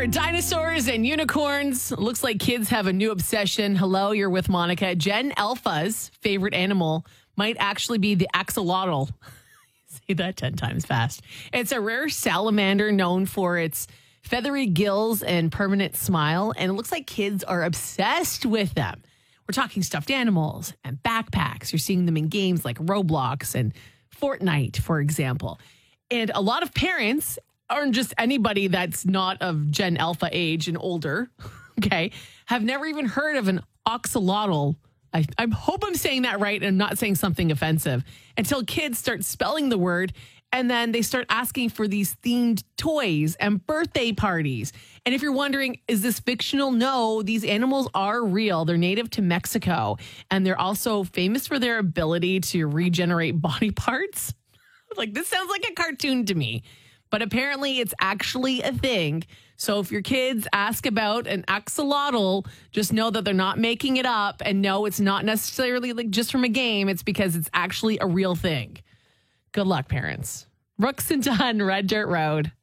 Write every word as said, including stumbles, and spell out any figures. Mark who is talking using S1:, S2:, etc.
S1: for dinosaurs and unicorns. Looks like kids have a new obsession. Hello, you're with Monica. Gen Alpha's favorite animal might actually be the axolotl. Say that ten times fast. It's a rare salamander known for its feathery gills and permanent smile, and it looks like kids are obsessed with them. We're talking stuffed animals and backpacks. You're seeing them in games like Roblox and Fortnite, for example. And a lot of parents, or just anybody that's not of Gen Alpha age and older, okay, have never even heard of an axolotl. I, I hope I'm saying that right and not saying something offensive until kids start spelling the word. And then they start asking for these themed toys and birthday parties. And if you're wondering, is this fictional? No, these animals are real. They're native to Mexico. And they're also famous for their ability to regenerate body parts. Like, this sounds like a cartoon to me. But apparently it's actually a thing. So if your kids ask about an axolotl, just know that they're not making it up. And no, it's not necessarily like just from a game. It's because it's actually a real thing. Good luck, parents. Brooks and Dunn, Red Dirt Road.